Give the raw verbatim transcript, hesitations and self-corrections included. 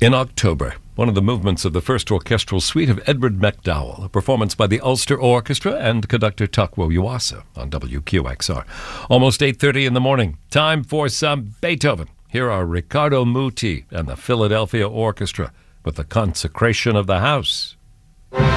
In October, one of the movements of the first orchestral suite of Edward MacDowell, a performance by the Ulster Orchestra and conductor Takwo Yuasa on W Q X R. Almost eight thirty in the morning. Time for some Beethoven. Here are Riccardo Muti and the Philadelphia Orchestra with the Consecration of the House.